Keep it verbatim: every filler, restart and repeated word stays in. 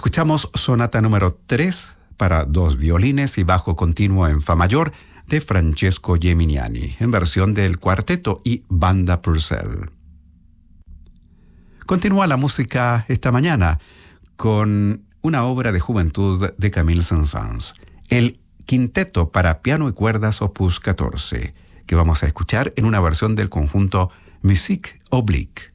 Escuchamos sonata número tres para dos violines y bajo continuo en fa mayor de Francesco Geminiani, en versión del cuarteto y banda Purcell. Continúa la música esta mañana con una obra de juventud de Camille Saint-Saëns, el Quinteto para piano y cuerdas opus catorce, que vamos a escuchar en una versión del conjunto Musique Oblique.